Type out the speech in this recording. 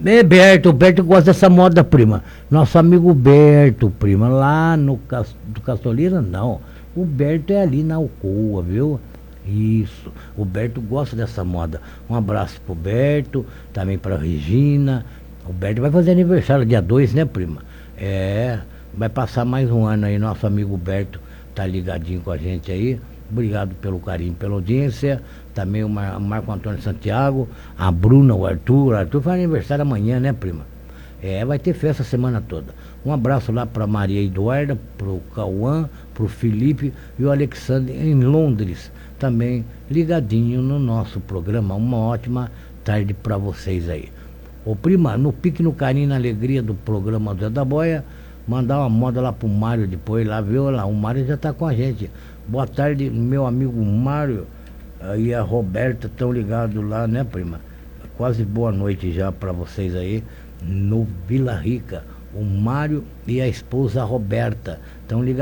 O Berto gosta dessa moda, prima. Nosso amigo Berto, prima, lá no do Caçoleira, não. O Berto é ali na Alcoa, viu? Isso. O Berto gosta dessa moda. Um abraço pro Berto, também pra Regina. O Berto vai fazer aniversário dia 2, né, prima? É, vai passar mais um ano aí. Nosso amigo Berto tá ligadinho com a gente aí. Obrigado pelo carinho, pela audiência. Também o Marco Antônio Santiago, a Bruna, o Arthur. O Arthur faz aniversário amanhã, né, prima? É, vai ter festa a semana toda. Um abraço lá para Maria Eduarda, pro Cauã, pro Felipe e o Alexandre em Londres. Também ligadinho no nosso programa. Uma ótima tarde para vocês aí. Ô prima, no pique, no carinho, na alegria do programa do Zé da Boia, mandar uma moda lá pro Mário depois, lá, viu? Lá, o Mário já tá com a gente. Boa tarde, meu amigo Mário e a Roberta estão ligados lá, né, prima? Quase boa noite já para vocês aí no Vila Rica. O Mário e a esposa Roberta estão ligados.